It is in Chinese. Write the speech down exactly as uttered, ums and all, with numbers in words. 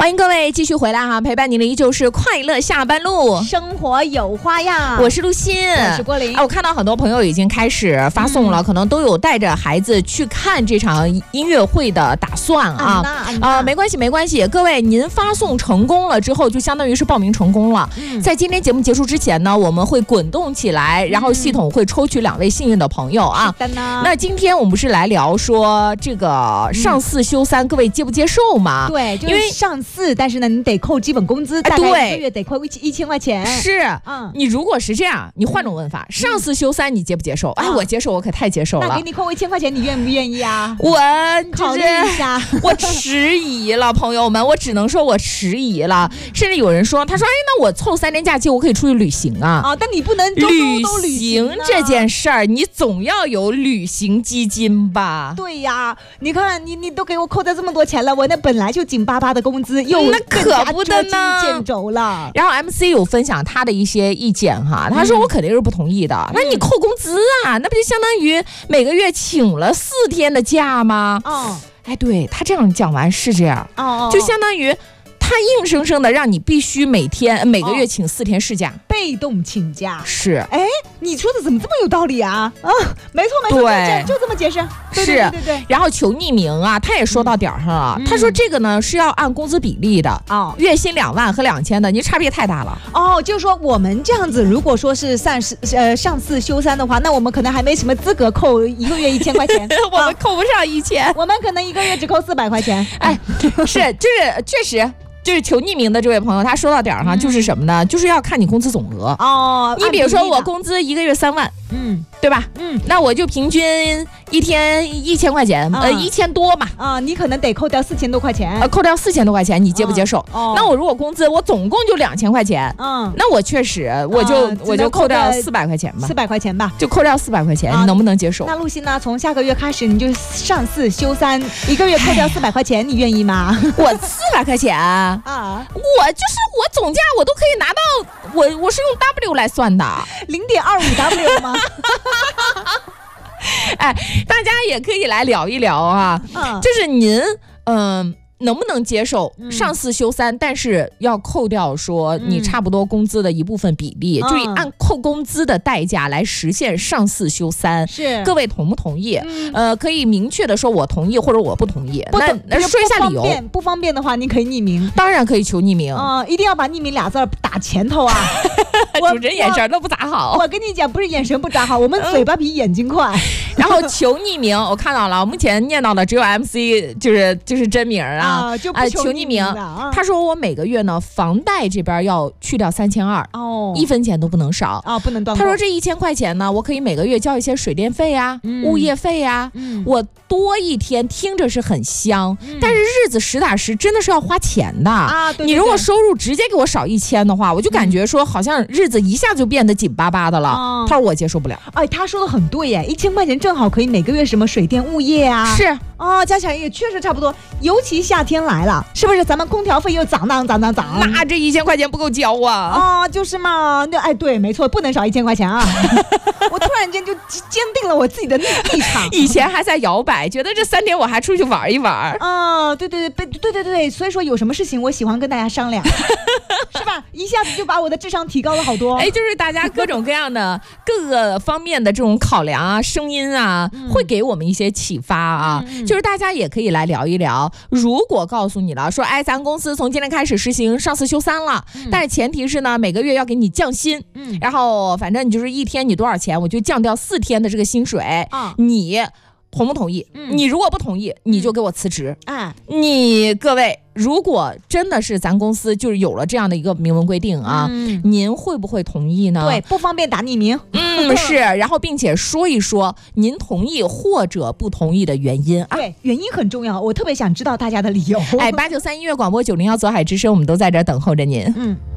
欢迎各位继续回来哈，陪伴您的依旧是快乐下班路， 生活有花样。 我是陆欣， 我是郭玲。 哎，我看到很多朋友已经开始发送了，嗯、可能都有带着孩子去看这场音乐会的打算啊。啊、呃，没关系，没关系。各位，您发送成功了之后，就相当于是报名成功了。嗯、在今天节目结束之前呢，我们会滚动起来，然后系统会抽取两位幸运的朋友啊。 是的呢。 那今天我们不是来聊说这个上四休三，嗯、各位接不接受嘛？ 对，就是、因为上四。四，但是呢，你得扣基本工资，大概一个月得扣一千块钱。 是，嗯，你如果是这样，你换种问法，嗯、上四休三，你接不接受？嗯、哎，我接受，我可太接受了。 那给你扣一千块钱，你愿不愿意啊？ 我考虑一下， 我迟疑了，朋友们，我只能说我迟疑了。甚至有人说，他说，哎，那我凑三天假期，我可以出去旅行啊。 啊，但你不能周周都旅行、啊、 这件事儿，你总要有旅行基金吧？ 对呀，你看你你都给我扣掉这么多钱了，我那本来就紧巴巴的工资。 那可不的呢， 见肘了。 然后 M C 有分享他的一些意见哈，他说我肯定是不同意的。嗯、那你扣工资啊，那不就相当于每个月请了四天的假吗？哦，哎，对他这样讲完是这样，哦，就相当于。他硬生生的让你必须每天每个月请四天事假，哦、 被动请假是。 哎，你说的怎么这么有道理啊？啊，没错没错，对，就这么解释。 是， 对对 对, 对。 然后求匿名啊，他也说到点上了。嗯、他说这个呢是要按工资比例的哦，月薪两万和两千的，你差别太大了。 哦，就是说我们这样子，如果说是上呃上四休三的话，那我们可能还没什么资格扣一个月一千块钱， 我们扣不上一千， 我们可能一个月只扣四百块钱。 哎，是，就是确实。就是求匿名的这位朋友，他说到点儿上，就是什么呢？嗯、就是要看你工资总额哦。你比如说我工资一个月三万，嗯，对吧？嗯，那我就平均一天一千块钱，嗯、呃，一千多嘛。 啊，你可能得扣掉四千多块钱。 呃，扣掉四千多块钱，你接不接受？哦，那我如果工资我总共就两千块钱，嗯，那我确实我就、啊、我就扣掉四百块钱吧， 四百块钱吧， 就扣掉四百块钱，啊、你能不能接受？ 那陆欣呢？从下个月开始你就上四休三，一个月扣掉四百块钱，你愿意吗？ 我四百块钱。啊，我就是我总价我都可以拿到，我我是用 W 来算的， 零点二五 W 吗？ 哎，大家也可以来聊一聊啊，嗯、就是您嗯。呃能不能接受上四休三，嗯、但是要扣掉说你差不多工资的一部分比例，嗯、就以按扣工资的代价来实现上四休三。是，各位同不同意？嗯、呃，可以明确的说我同意或者我不同意。 不那那说一下理由。 不方便，不方便的话，你可以匿名。 当然可以求匿名。 嗯、呃，一定要把匿名俩字打前头啊。 主持人眼神都不咋好。 我跟你讲，不是眼神不咋好，我们嘴巴比眼睛快。 然后求匿名，我看到了，目前念到的只有 M C， 就是就是真名啊。 啊，就不求匿名。啊、他说我每个月呢，房贷这边要去掉三千二，哦，一分钱都不能少啊，不能断。 他说这一千块钱呢，我可以每个月交一些水电费啊、嗯、物业费啊，嗯、我多一天听着是很香，嗯、但是日子实打实真的是要花钱的啊。对对对，你如果收入直接给我少一千的话，我就感觉说好像日子一下就变得紧巴巴的了。嗯、他说我接受不了。 哎，他说的很对耶，一千块钱正好可以每个月什么水电物业啊， 是。 哦，加起来也确实差不多，尤其夏天来了，是不是？咱们空调费又涨涨涨涨涨， 那这一千块钱不够交啊！ 啊、哦，就是嘛，那哎，对，没错，不能少一千块钱啊！我突然间就坚定了我自己的立场。 以前还在摇摆，觉得这三天我还出去玩一玩。 啊、哦，对对对对对对，所以说有什么事情我喜欢跟大家商量，是吧？一下子就把我的智商提高了好多。 哎，就是大家各种各样的各个方面的这种考量啊、声音啊，嗯、会给我们一些启发啊。嗯、就是大家也可以来聊一聊，如果告诉你了说，哎，咱公司从今天开始实行上四休三了，嗯、但是前提是呢，每个月要给你降薪，嗯、然后反正你就是一天你多少钱，我就降掉四天的这个薪水，啊、你同不同意？嗯、你如果不同意，你就给我辞职。啊、嗯，你各位。如果真的是咱公司就是有了这样的一个明文规定啊，嗯、您会不会同意呢？ 对，不方便打匿名。 嗯，是，然后并且说一说您同意或者不同意的原因啊。 对，原因很重要，我特别想知道大家的理由。 哎，八九三音乐广播九零幺左海之声，我们都在这儿等候着您。嗯。